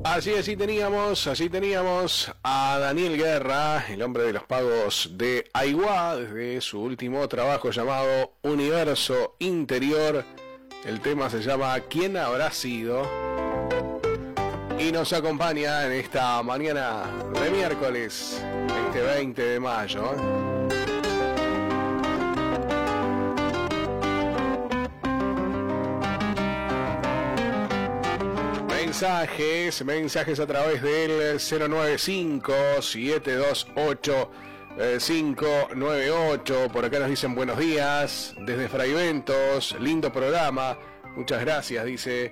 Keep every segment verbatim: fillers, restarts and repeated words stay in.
Así, así teníamos, así teníamos a Daniel Guerra, el hombre de los pagos de Aiguá, desde su último trabajo llamado Universo Interior. El tema se llama ¿Quién habrá sido? Y nos acompaña en esta mañana de miércoles, este veinte de mayo. Mensajes, mensajes a través del cero nueve cinco, siete dos ocho, cinco nueve ocho. Por acá nos dicen buenos días desde Fraiventos, lindo programa, muchas gracias, dice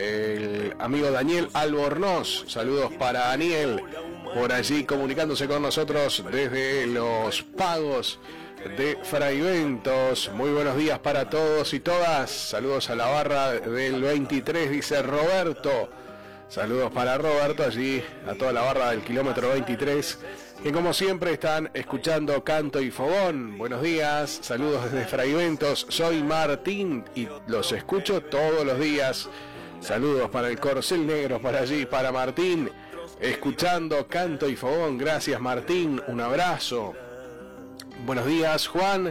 el amigo Daniel Albornoz. Saludos para Daniel, por allí comunicándose con nosotros desde los pagos de Fraiventos. Muy buenos días para todos y todas. Saludos a la barra del veintitrés, dice Roberto. Saludos para Roberto, allí a toda la barra del kilómetro veintitrés, que como siempre están escuchando Canto y Fogón. Buenos días, saludos desde Fraiventos. Soy Martín y los escucho todos los días. Saludos para el Corcel Negro, para allí, para Martín, escuchando Canto y Fogón. Gracias, Martín, un abrazo. Buenos días, Juan.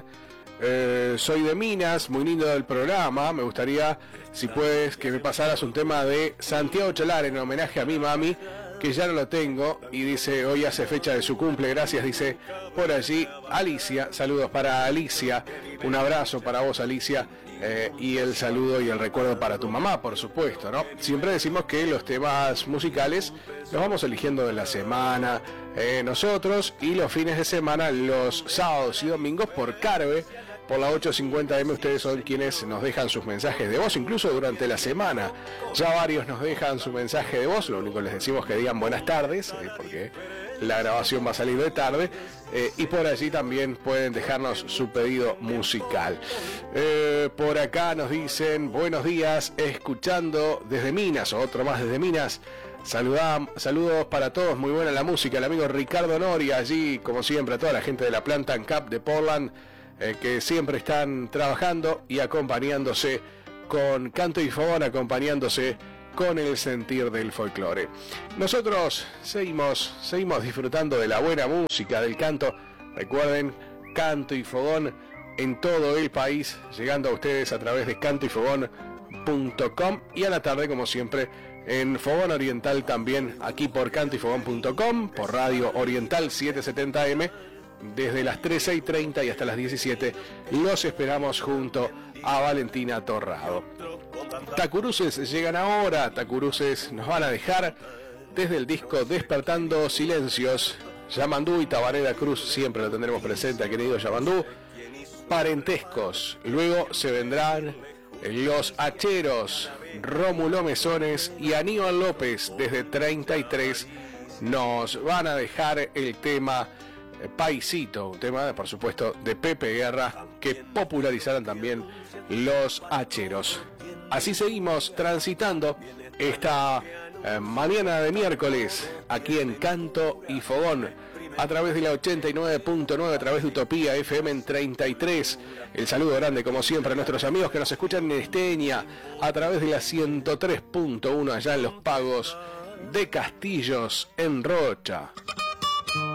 Eh, soy de Minas, muy lindo el programa. Me gustaría, si puedes, que me pasaras un tema de Santiago Chalar en homenaje a mi mami, que ya no lo tengo. Y dice, hoy hace fecha de su cumple. Gracias, dice por allí Alicia. Saludos para Alicia. Un abrazo para vos, Alicia. Eh, y el saludo y el recuerdo para tu mamá, por supuesto, ¿no? Siempre decimos que los temas musicales los vamos eligiendo de la semana eh, nosotros, y los fines de semana, los sábados y domingos por Carve, por la ochocientos cincuenta eme. Ustedes son quienes nos dejan sus mensajes de voz, incluso durante la semana. Ya varios nos dejan su mensaje de voz, lo único que les decimos que digan buenas tardes, eh, porque la grabación va a salir de tarde, eh, y por allí también pueden dejarnos su pedido musical. Eh, por acá nos dicen buenos días, escuchando desde Minas, otro más desde Minas. Saludam, saludos para todos, muy buena la música. El amigo Ricardo Noria, allí como siempre, a toda la gente de la Planta and Cap de Portland, eh, que siempre están trabajando y acompañándose con Canto y Fogón, acompañándose con el sentir del folclore. Nosotros seguimos, seguimos disfrutando de la buena música, del canto. Recuerden, Canto y Fogón en todo el país, llegando a ustedes a través de canto y fogón punto com, y a la tarde, como siempre, en Fogón Oriental también, aquí por canto y fogón punto com, por Radio Oriental setecientos setenta eme, desde las trece y treinta y hasta las diecisiete. Los esperamos junto a Valentina Torrado. Tacuruces llegan ahora. Tacuruces nos van a dejar desde el disco Despertando Silencios. Yamandú y Tabarera Cruz, siempre lo tendremos presente, querido Yamandú. Parentescos. Luego se vendrán Los Hacheros, Rómulo Mesones y Aníbal López desde treinta y tres. Nos van a dejar el tema Paisito, un tema, por supuesto, de Pepe Guerra, que popularizaron también Los Hacheros. Así seguimos transitando esta eh, mañana de miércoles aquí en Canto y Fogón, a través de la ochenta y nueve punto nueve, a través de Utopía F M en treinta y tres. El saludo grande, como siempre, a nuestros amigos que nos escuchan en Esteña, a través de la ciento tres punto uno allá en Los Pagos de Castillos, en Rocha.